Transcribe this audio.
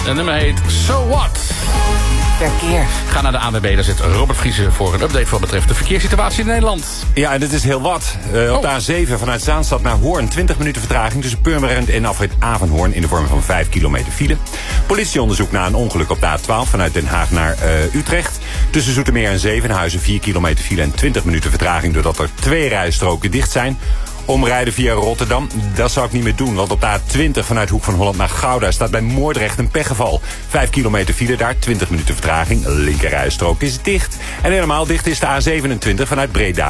Het nummer heet So What. Verkeer. Ga naar de ANWB, daar zit Robert Vriezen voor een update wat betreft de verkeerssituatie in Nederland. Ja, en dit is heel wat. Op de A7 vanuit Zaanstad naar Hoorn 20 minuten vertraging tussen Purmerend en afrit Avenhoorn in de vorm van 5 kilometer file. Politieonderzoek na een ongeluk op de A12 vanuit Den Haag naar Utrecht. Tussen Zoetermeer en Zevenhuizen 4 kilometer file en 20 minuten vertraging doordat er 2 rijstroken dicht zijn. Omrijden via Rotterdam, dat zou ik niet meer doen. Want op de A20 vanuit Hoek van Holland naar Gouda staat bij Moordrecht een pechgeval. 5 kilometer file daar, 20 minuten vertraging. Linkerrijstrook is dicht. En helemaal dicht is de A27 vanuit Breda